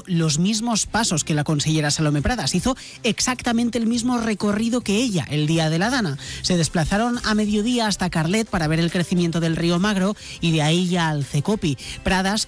los mismos pasos que la consellera Salomé Pradas. Hizo exactamente el mismo recorrido que ella el día de la Dana. Se desplazaron a mediodía hasta Carlet para ver el crecimiento del río Magro y de ahí ya al Cecopi. Pradas,